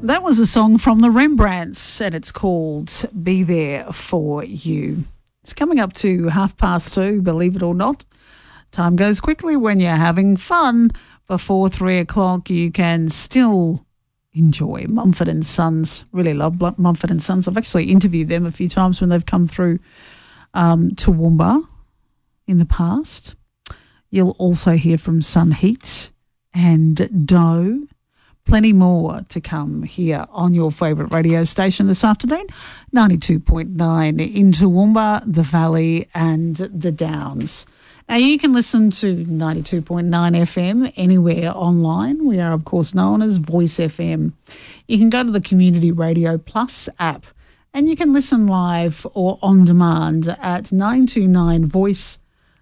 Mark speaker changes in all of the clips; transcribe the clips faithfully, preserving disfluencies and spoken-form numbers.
Speaker 1: That was a song from the Rembrandts and it's called Be There For You. It's coming up to half past two, believe it or not. Time goes quickly when you're having fun. Before three o'clock, you can still enjoy Mumford and Sons. Really love Mumford and Sons. I've actually interviewed them a few times when they've come through um, Toowoomba in the past. You'll also hear from Sun Heat and Doe. Plenty more to come here on your favourite radio station this afternoon, ninety-two point nine in Toowoomba, the Valley and the Downs. Now, you can listen to ninety-two point nine F M anywhere online. We are, of course, known as Voice F M. You can go to the Community Radio Plus app and you can listen live or on demand at nine two nine voice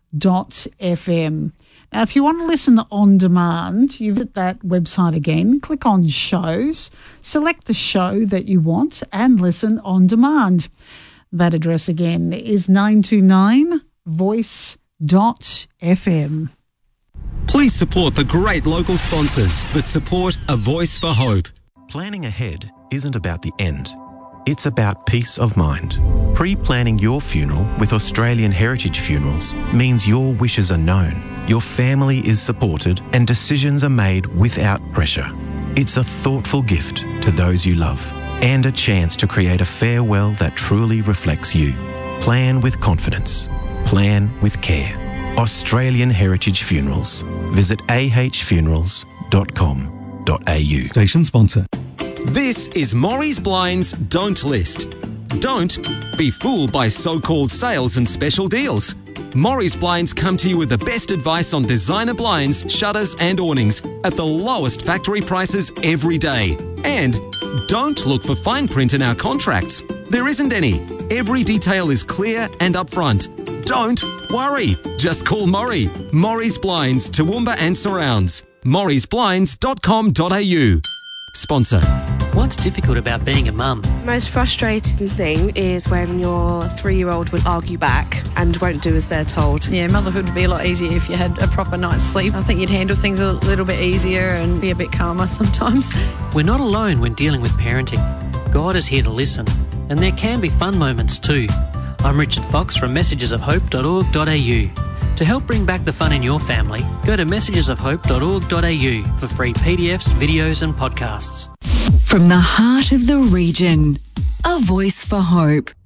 Speaker 1: dot f m. Now, if you want to listen on demand, you visit that website again, click on shows, select the show that you want and listen on demand. That address again is nine two nine voice dot f m.
Speaker 2: Please support the great local sponsors that support A Voice for Hope.
Speaker 3: Planning ahead isn't about the end. It's about peace of mind. Pre-planning your funeral with Australian Heritage Funerals means your wishes are known, your family is supported, and decisions are made without pressure. It's a thoughtful gift to those you love and a chance to create a farewell that truly reflects you. Plan with confidence. Plan with care. Australian Heritage Funerals. Visit a h funerals dot com dot a u.
Speaker 4: Station sponsor.
Speaker 2: This is Morrie's Blinds Don't List. Don't be fooled by so-called sales and special deals. Morrie's Blinds come to you with the best advice on designer blinds, shutters and awnings at the lowest factory prices every day. And don't look for fine print in our contracts. There isn't any. Every detail is clear and upfront. Don't worry. Just call Morrie. Morrie's Blinds, Toowoomba and surrounds. morries blinds dot com dot a u. Sponsor.
Speaker 5: What's difficult about being a mum?
Speaker 6: Most frustrating thing is when your three-year-old will argue back and won't do as they're told.
Speaker 7: Yeah, motherhood would be a lot easier if you had a proper night's sleep. I think you'd handle things a little bit easier and be a bit calmer sometimes.
Speaker 5: We're not alone when dealing with parenting. God is here to listen, and there can be fun moments too. I'm Richard Fox from messages of hope dot org dot a u. To help bring back the fun in your family, go to messages of hope dot org dot a u for free P D Fs, videos and podcasts.
Speaker 8: From the heart of the region, A Voice for Hope.